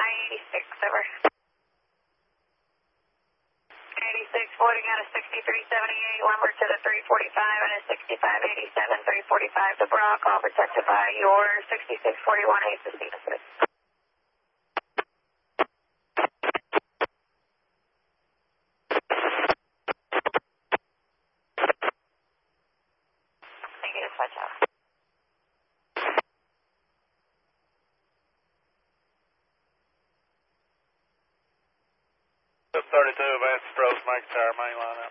I-86, over. 86, floating out of 6378, lumber to the 345 and a 6587, 345 to Brock, all protected by your 6641 8 to Stevenson. Negative, touch out. Sub 32, advance approach, Mike Tower, main line